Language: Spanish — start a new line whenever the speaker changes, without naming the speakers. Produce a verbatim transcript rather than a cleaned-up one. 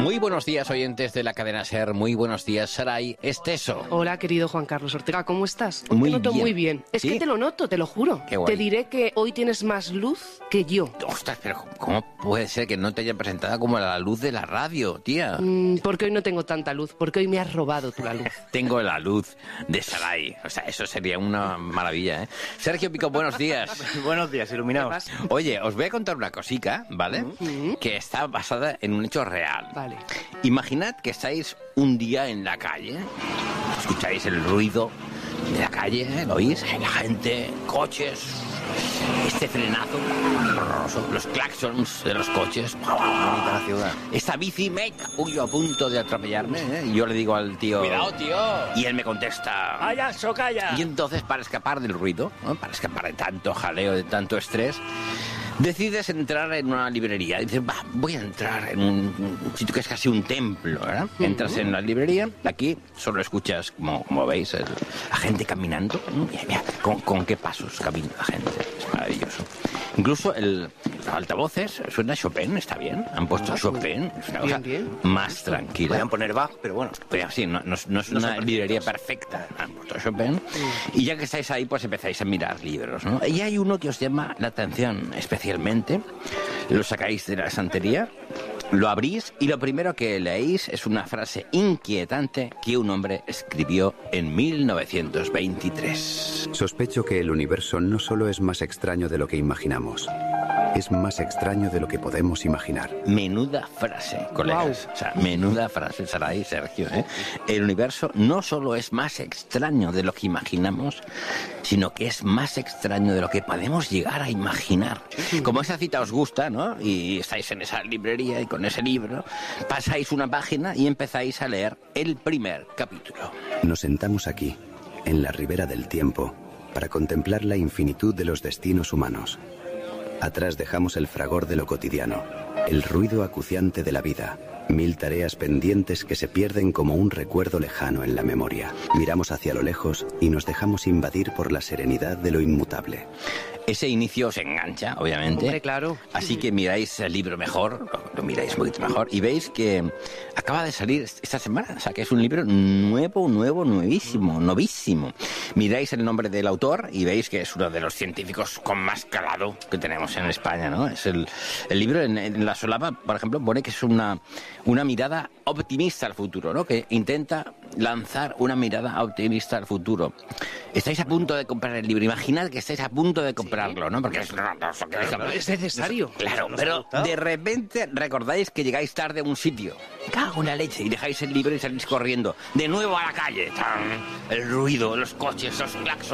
Muy buenos días, oyentes de la cadena SER. Muy buenos días, Saray Esteso.
Hola, querido Juan Carlos Ortega, ¿cómo estás? Hoy
Muy
te noto
bien.
muy bien. Es
¿Sí?
que te lo noto, te lo juro.
Qué guay.
Te diré que hoy tienes más luz que yo.
Ostras, pero ¿cómo puede ser que no te haya presentado como la luz de la radio, tía?
Mm, porque hoy no tengo tanta luz, porque hoy me has robado tú la luz.
Tengo la luz de Saray. O sea, eso sería una maravilla, ¿eh? Sergio Pico, buenos días.
Buenos días, iluminados.
Oye, os voy a contar una cosica, ¿vale?
Mm.
Que está basada en un hecho real.
Vale.
Imaginad que estáis un día en la calle, escucháis el ruido de la calle, ¿eh? ¿Lo oís? La gente, coches, este frenazo horroroso, los claxons de los coches.
Bonita la ciudad.
Esta bici, mec, uy, yo a punto de atropellarme, ¿eh? Y yo le digo al tío...
Cuidado, tío.
Y él me contesta...
¡Calla, socalla!
Y entonces, para escapar del ruido, ¿no? Para escapar de tanto jaleo, de tanto estrés, decides entrar en una librería. Dices, va, voy a entrar en un, un sitio que es casi un templo, ¿verdad? Entras en la librería, aquí solo escuchas, como, como veis, el- la gente caminando. Mira, mira, con, con qué pasos camina la gente. Es maravilloso. Incluso el, los altavoces suena Chopin, está bien. Han puesto
Ah,
Chopin. Es una cosa
bien, bien.
más tranquila.
Podrían poner Bach, pero bueno.
Pues sí, no, no es- no es
No son
una
perfectos.
librería perfecta. Han puesto Chopin. Y ya que estáis ahí, pues empezáis a mirar libros, ¿no? Y hay uno que os llama la atención especialmente. Lo sacáis de la estantería, lo abrís y lo primero que leéis es una frase inquietante que un hombre escribió en mil novecientos veintitrés.
Sospecho que el universo no solo es más extraño de lo que imaginamos, es más extraño de lo que podemos imaginar.
Menuda frase, colegas. O sea, menuda frase, Saray, Sergio, ¿eh? El universo no solo es más extraño de lo que imaginamos, sino que es más extraño de lo que podemos llegar a imaginar. Como esa cita os gusta, ¿no? Y estáis en esa librería y con ese libro, pasáis una página y empezáis a leer el primer capítulo.
Nos sentamos aquí, en la ribera del tiempo, para contemplar la infinitud de los destinos humanos. Atrás dejamos el fragor de lo cotidiano, el ruido acuciante de la vida, mil tareas pendientes que se pierden como un recuerdo lejano en la memoria. Miramos hacia lo lejos y nos dejamos invadir por la serenidad de lo inmutable.
Ese inicio os engancha, obviamente.
Hombre, claro.
Así que miráis el libro mejor, lo, lo miráis un poquito mejor, y veis que acaba de salir esta semana. O sea, que es un libro nuevo, nuevo, nuevísimo, novísimo. Miráis el nombre del autor y veis que es uno de los científicos con más calado que tenemos en España, ¿no? Es el, el libro, en, en la solapa, por ejemplo, pone que es una, una mirada optimista al futuro, ¿no? Que intenta lanzar una mirada optimista al futuro. Estáis a punto de comprar el libro. Imaginad que estáis a punto de comprarlo, ¿no? Porque es horroroso que deja-
Es necesario.
Claro,
¿Nos ha
pero
gustado?
de repente recordáis que llegáis tarde a un sitio. Cago en la leche. Y dejáis el libro y salís corriendo. De nuevo a la calle. ¡Tan! El ruido, los coches, los claxons.